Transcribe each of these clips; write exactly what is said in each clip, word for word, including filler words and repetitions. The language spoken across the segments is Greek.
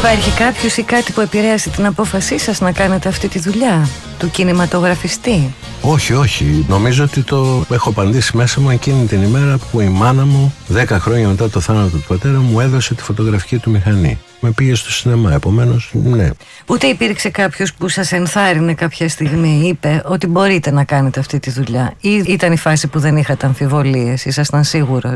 Υπάρχει κάποιος ή κάτι που επηρέασε την απόφασή σας να κάνετε αυτή τη δουλειά του κινηματογραφιστή? Όχι, όχι. Νομίζω ότι το έχω απαντήσει μέσα μου εκείνη την ημέρα που η μάνα μου, δέκα χρόνια μετά το θάνατο του πατέρα μου, έδωσε τη φωτογραφική του μηχανή. Με πήγε στο σινεμά, επομένως, ναι. Ούτε υπήρξε κάποιος που σας ενθάρρυνε κάποια στιγμή, είπε ότι μπορείτε να κάνετε αυτή τη δουλειά? Ή ήταν η φάση που δεν είχατε αμφιβολίες, ήσασταν σίγουρος?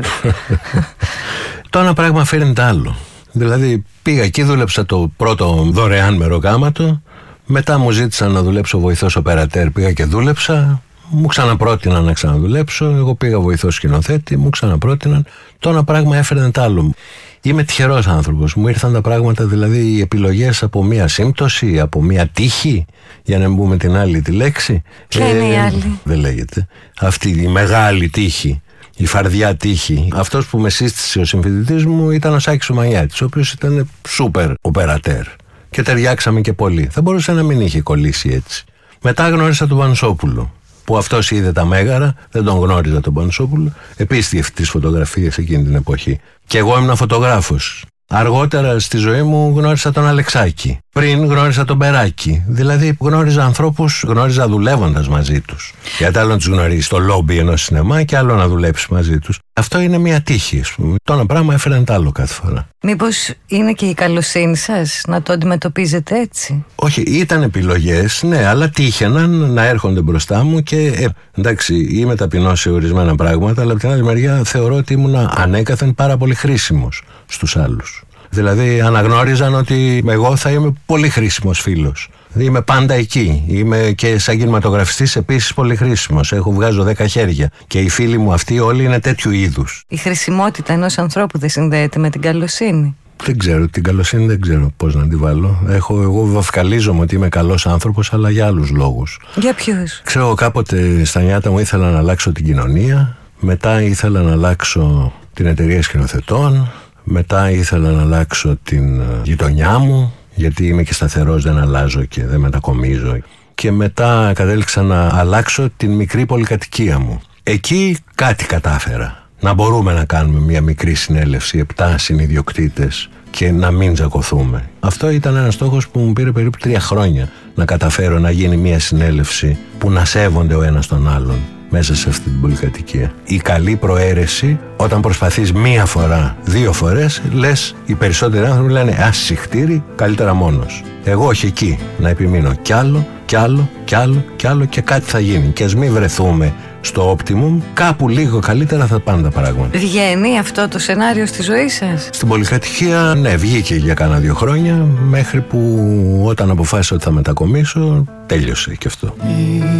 Το ένα πράγμα φέρνει το άλλο. Δηλαδή πήγα εκεί, δούλεψα το πρώτο δωρεάν μεροκάματο. Μετά μου ζήτησαν να δουλέψω βοηθός οπερατέρ, πήγα και δούλεψα. Μου ξαναπρότειναν να ξαναδουλέψω. Εγώ πήγα βοηθός σκηνοθέτη, μου ξαναπρότειναν. Το ένα πράγμα έφερνε το άλλο. Είμαι τυχερός άνθρωπος. Μου ήρθαν τα πράγματα, δηλαδή οι επιλογές από μία σύμπτωση, από μία τύχη, για να μην πούμε την άλλη τη λέξη. Ποια ε, είναι η άλλη? Δεν λέγεται. Αυτή η μεγάλη τύχη. Η φαρδιά τύχη. Αυτός που με σύστησε ο συμφοιτητής μου ήταν ο Σάκης ο Μανιάτης, ο οποίος ήταν σούπερ οπερατέρ και ταιριάξαμε και πολύ. Θα μπορούσε να μην είχε κολλήσει έτσι. Μετά γνώρισα τον Πανσόπουλο, που αυτός είδε τα μέγαρα, δεν τον γνώριζα τον Πανσόπουλο. Επίσης διευθυντής φωτογραφίας εκείνη την εποχή. Και εγώ ήμουν φωτογράφος. Αργότερα στη ζωή μου γνώρισα τον Αλεξάκη. Πριν γνώρισα τον Περάκη. Δηλαδή γνώριζα ανθρώπους, γνώριζα δουλεύοντας μαζί τους. Γιατί άλλο να τους γνωρίζει στο λόμπι ενός σινεμά και άλλο να δουλέψει μαζί τους. Αυτό είναι μια τύχη, ας πούμε. Το ένα πράγμα έφερε το άλλο κάθε φορά. Μήπως είναι και η καλοσύνη σας να το αντιμετωπίζετε έτσι? Όχι, ήταν επιλογές, ναι, αλλά τύχαιναν να έρχονται μπροστά μου και ε, εντάξει, είμαι ταπεινός σε ορισμένα πράγματα, αλλά από την άλλη μεριά θεωρώ ότι ήμουν ανέκαθεν πάρα πολύ χρήσιμος στους άλλους. Δηλαδή αναγνώριζαν ότι εγώ θα είμαι πολύ χρήσιμος φίλος. Είμαι πάντα εκεί. Είμαι και σαν κινηματογραφιστής επίσης πολύ χρήσιμος. Έχω βγάζω δέκα χέρια. Και οι φίλοι μου αυτοί όλοι είναι τέτοιου είδους. Η χρησιμότητα ενός ανθρώπου δεν συνδέεται με την καλοσύνη? Δεν ξέρω, την καλοσύνη δεν ξέρω πώς να την βάλω. Έχω, εγώ βαφκαλίζομαι ότι είμαι καλός άνθρωπος, αλλά για άλλους λόγους. Για ποιους? Ξέρω, κάποτε στα νιάτα μου ήθελα να αλλάξω την κοινωνία. Μετά ήθελα να αλλάξω την εταιρεία σκηνοθετών. Μετά ήθελα να αλλάξω την γειτονιά μου, γιατί είμαι και σταθερός, δεν αλλάζω και δεν μετακομίζω. Και μετά κατέληξα να αλλάξω την μικρή πολυκατοικία μου. Εκεί κάτι κατάφερα. Να μπορούμε να κάνουμε μια μικρή συνέλευση, επτά συνιδιοκτήτες, και να μην τζακωθούμε. Αυτό ήταν ένας στόχος που μου πήρε περίπου τρία χρόνια. Να καταφέρω να γίνει μια συνέλευση που να σέβονται ο ένας τον άλλον μέσα σε αυτή την πολυκατοικία. Η καλή προαίρεση, όταν προσπαθείς μία φορά, δύο φορές, λες, οι περισσότεροι άνθρωποι λένε ας συχτήρι, καλύτερα μόνος. Εγώ όχι, εκεί να επιμείνω κι άλλο, κι άλλο, κι άλλο, κι άλλο, και κάτι θα γίνει. Και ας μην βρεθούμε στο optimum, κάπου λίγο καλύτερα θα πάνε τα πράγματα. Βγαίνει αυτό το σενάριο στη ζωή σας? Στην πολυκατοικία, ναι, βγήκε για κάνα δύο χρόνια, μέχρι που όταν αποφάσισα ότι θα μετακομίσω, τέλειωσε και αυτό.